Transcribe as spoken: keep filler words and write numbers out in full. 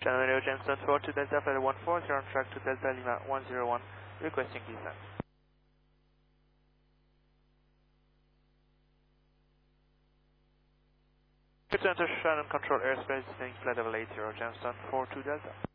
Channel Radio Jameson four to Delta Flight one four zero on track to Delta Lima one zero one, requesting descent. Good to enter Shannon Control Airspace, descending flight level eight zero Jameson four to Delta.